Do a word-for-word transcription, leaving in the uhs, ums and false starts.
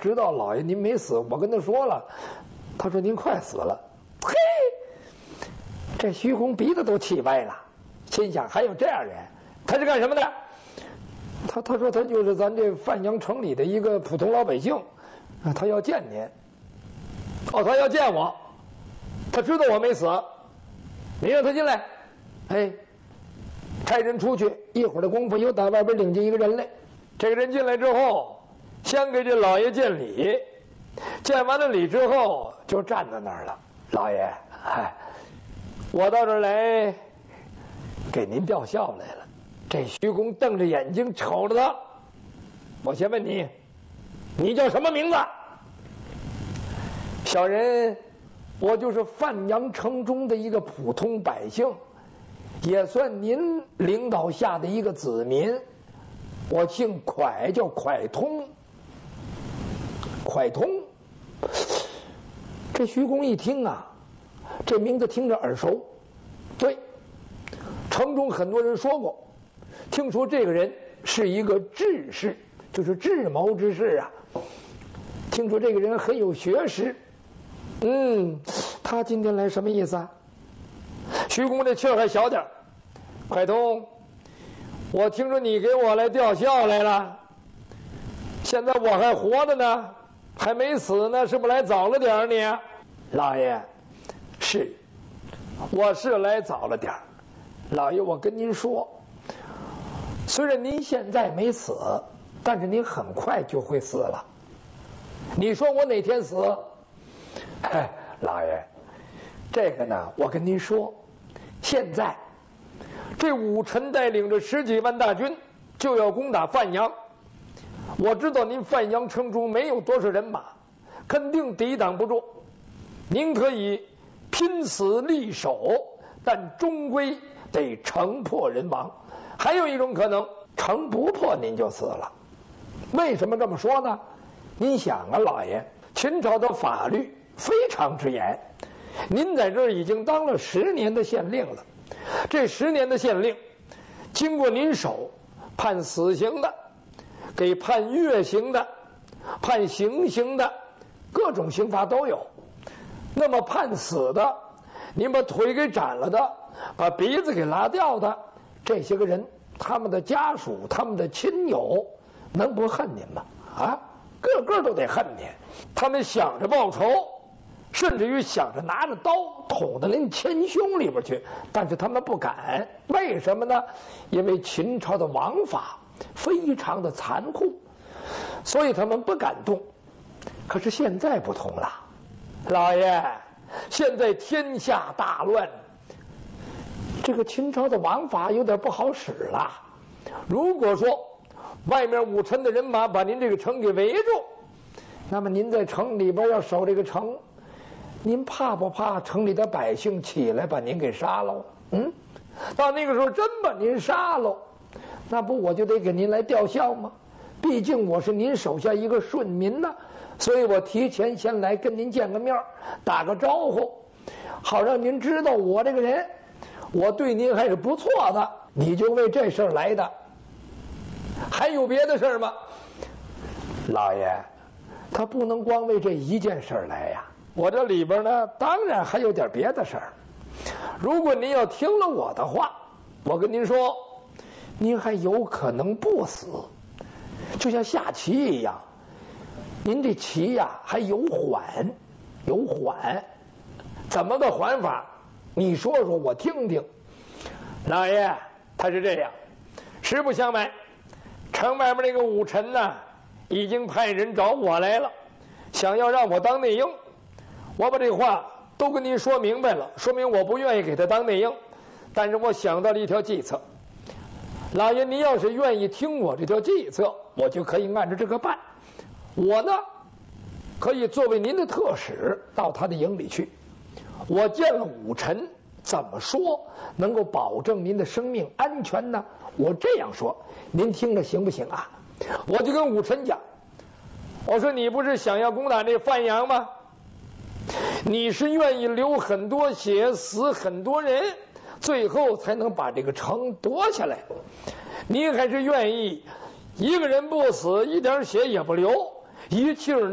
知道老爷您没死，我跟他说了，他说您快死了。嘿，这徐公鼻子都气歪了，心想还有这样人，他是干什么的？他他说他就是咱这范阳城里的一个普通老百姓，啊，他要见您。哦，他要见我，他知道我没死，你让他进来。哎，差人出去，一会儿的功夫又打外边领进一个人来。这个人进来之后，先给这老爷见礼，见完了礼之后就站在那儿了。老爷，哎，我到这儿来给您吊孝来了。这徐公瞪着眼睛瞅着他，我先问你，你叫什么名字？小人，我就是范阳城中的一个普通百姓，也算您领导下的一个子民。我姓蒯，叫蒯通。蒯通，这徐公一听啊，这名字听着耳熟。对，城中很多人说过，听说这个人是一个智士，就是智谋之士啊。听说这个人很有学识。嗯，他今天来什么意思啊？徐公这气儿还小点儿。蒯通，我听说你给我来吊孝来了，现在我还活着呢，还没死呢，是不是来早了点儿你？老爷，是，我是来早了点儿。老爷，我跟您说，虽然您现在没死，但是您很快就会死了。你说我哪天死？哎，老爷，这个呢，我跟您说，现在这武臣带领着十几万大军就要攻打范阳。我知道您范阳城中没有多少人马，肯定抵挡不住。您可以拼死力守，但终归得城破人亡。还有一种可能，城不破您就死了。为什么这么说呢？您想啊，老爷，秦朝的法律非常之严，您在这儿已经当了十年的县令了。这十年的县令，经过您手，判死刑的，给判月刑的，判行刑的，各种刑罚都有。那么判死的，您把腿给斩了的，把鼻子给拉掉的，这些个人，他们的家属，他们的亲友，能不恨您吗？啊，个个都得恨您。他们想着报仇，甚至于想着拿着刀捅到您前胸里边去，但是他们不敢。为什么呢？因为秦朝的王法非常的残酷，所以他们不敢动。可是现在不同了，老爷，现在天下大乱，这个秦朝的王法有点不好使了。如果说外面武臣的人马把您这个城给围住，那么您在城里边要守这个城，您怕不怕城里的百姓起来把您给杀了？嗯，到那个时候真把您杀了，那不我就得给您来吊孝吗？毕竟我是您手下一个顺民呢，所以我提前先来跟您见个面，打个招呼，好让您知道我这个人，我对您还是不错的。你就为这事儿来的，还有别的事儿吗？老爷，他不能光为这一件事儿来呀。我这里边呢，当然还有点别的事儿。如果您要听了我的话，我跟您说，您还有可能不死，就像下棋一样，您这棋呀还有缓，有缓，怎么个缓法？你说说我听听。老爷，他是这样，实不相瞒，城外边那个武臣呢，已经派人找我来了，想要让我当内应。我把这话都跟您说明白了，说明我不愿意给他当内应，但是我想到了一条计策。老爷，您要是愿意听我这条计策，我就可以按照这个办。我呢，可以作为您的特使到他的营里去，我见了武臣，怎么说能够保证您的生命安全呢？我这样说，您听着行不行啊？我就跟武臣讲，我说你不是想要攻打这范阳吗？你是愿意流很多血，死很多人，最后才能把这个城夺下来。你还是愿意一个人不死，一点血也不流，一气儿